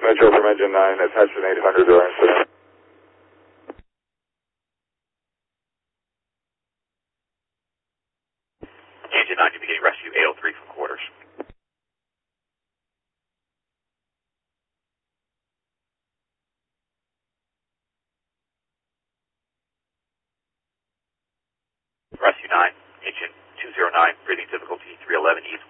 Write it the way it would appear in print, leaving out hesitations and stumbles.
Metro from Engine 9, attention 800 or incident. Engine 9, you're beginning rescue 803 from quarters. Rescue 9, engine 209, breathing difficulty 311, east